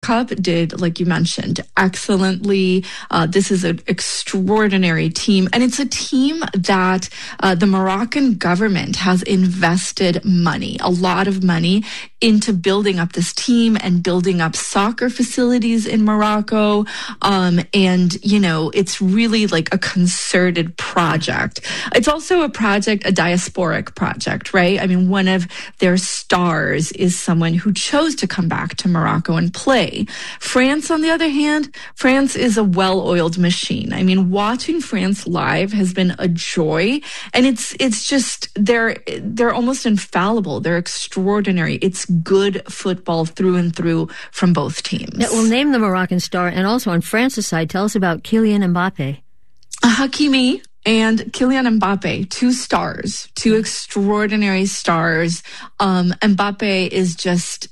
Cup did, like you mentioned, excellently. This is an extraordinary team, and it's a team that the Moroccan government has invested money, a lot of money, into building up this team and building up soccer facilities in Morocco. And, it's really like a concerted project. It's also a project, a diasporic project, right? I mean, one of their stars is someone who chose to come back to Morocco and play. France, on the other hand, France is a well-oiled machine. I mean, watching France live has been a joy, and it's just, they're almost infallible. They're extraordinary. It's good football through and through from both teams. Yeah, we'll name the Moroccan star, and also on France's side, tell us about Kylian Mbappe. Hakimi and Kylian Mbappe, two stars, two extraordinary stars. Mbappe is just,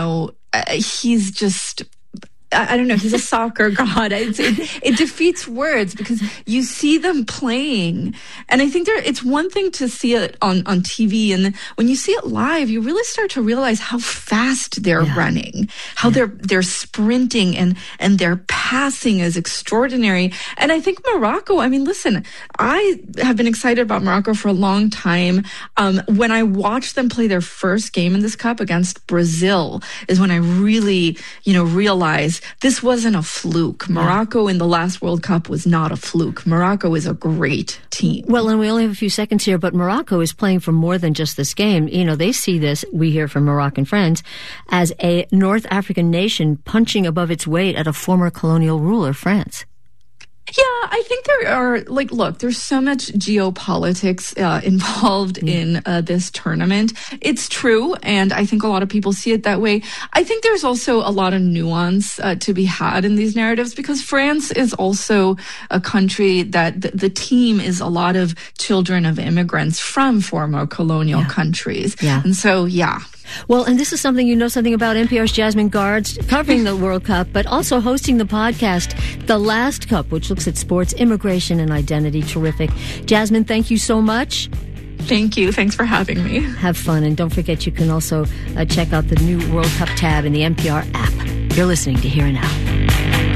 he's just, I don't know, he's a soccer god. It defeats words because you see them playing. And I think it's one thing to see it on TV. And then when you see it live, you really start to realize how fast they're running, how they're sprinting, and their passing is extraordinary. And I think Morocco, I mean, listen, I have been excited about Morocco for a long time. When I watched them play their first game in this cup against Brazil is when I really, realized this wasn't a fluke. Morocco in the last World Cup was not a fluke. Morocco is a great team. Well, and we only have a few seconds here, but Morocco is playing for more than just this game. They see this, we hear from Moroccan friends, as a North African nation punching above its weight at a former colonial ruler, France. Yeah, I think there are, look, there's so much geopolitics involved in this tournament. It's true, and I think a lot of people see it that way. I think there's also a lot of nuance to be had in these narratives because France is also a country that the team is a lot of children of immigrants from former colonial countries. Yeah. And so, Well, and this is something you know something about. NPR's Jasmine Guards covering the World Cup, but also hosting the podcast, The Last Cup, which looks at sports, immigration, and identity. Terrific. Jasmine, thank you so much. Thank you. Thanks for having me. Have fun. And don't forget, you can also check out the new World Cup tab in the NPR app. You're listening to Here and Now.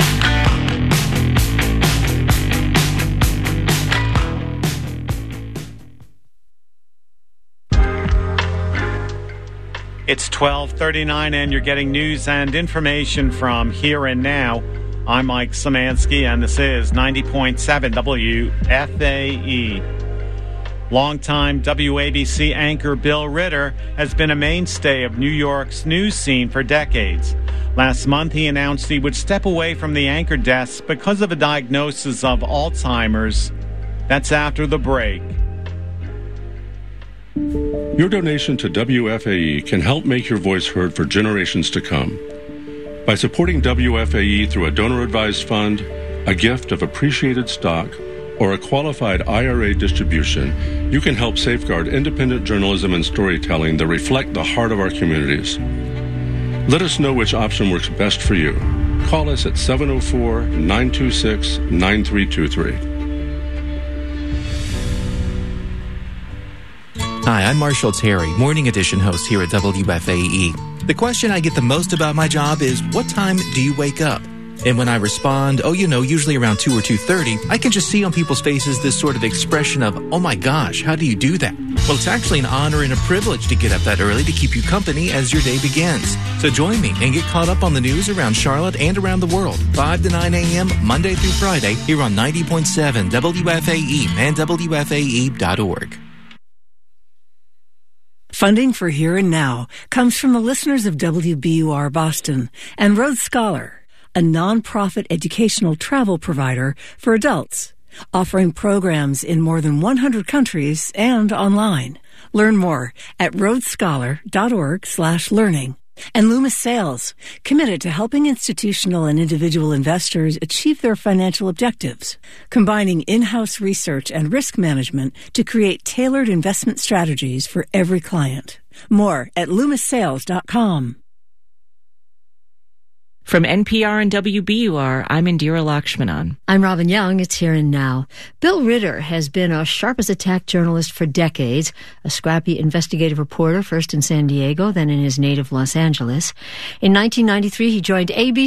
It's 12:39 and you're getting news and information from Here and Now. I'm Mike Szymanski and this is 90.7 WFAE. Longtime WABC anchor Bill Ritter has been a mainstay of New York's news scene for decades. Last month he announced he would step away from the anchor desk because of a diagnosis of Alzheimer's. That's after the break. Your donation to WFAE can help make your voice heard for generations to come. By supporting WFAE through a donor-advised fund, a gift of appreciated stock, or a qualified IRA distribution, you can help safeguard independent journalism and storytelling that reflect the heart of our communities. Let us know which option works best for you. Call us at 704-926-9323. Hi, I'm Marshall Terry, Morning Edition host here at WFAE. The question I get the most about my job is, what time do you wake up? And when I respond, usually around 2 or 2:30, I can just see on people's faces this sort of expression of, oh my gosh, how do you do that? Well, it's actually an honor and a privilege to get up that early to keep you company as your day begins. So join me and get caught up on the news around Charlotte and around the world, 5 to 9 a.m., Monday through Friday, here on 90.7 WFAE and WFAE.org. Funding for Here and Now comes from the listeners of WBUR Boston and Rhodes Scholar, a nonprofit educational travel provider for adults, offering programs in more than 100 countries and online. Learn more at rhodesscholar.org/learning. And Loomis Sales, committed to helping institutional and individual investors achieve their financial objectives, combining in-house research and risk management to create tailored investment strategies for every client. More at LoomisSales.com. From NPR and WBUR, I'm Indira Lakshmanan. I'm Robin Young. It's Here and Now. Bill Ritter has been a sharp-as-a-tack journalist for decades, a scrappy investigative reporter, first in San Diego, then in his native Los Angeles. In 1993, he joined ABC